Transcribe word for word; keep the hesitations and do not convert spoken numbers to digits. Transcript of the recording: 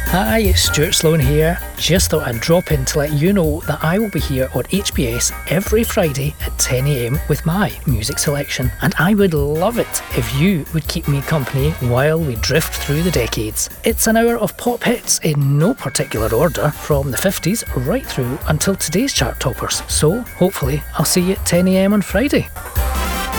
Hi, it's Stuart Sloan here. Just thought I'd drop in to let you know that I will be here on H B S every Friday at ten a m with my music selection, and I would love it if you would keep me company while we drift through the decades. It's an hour of pop hits in no particular order, from the fifties right through until today's chart toppers. So hopefully I'll see you at ten a m on Friday.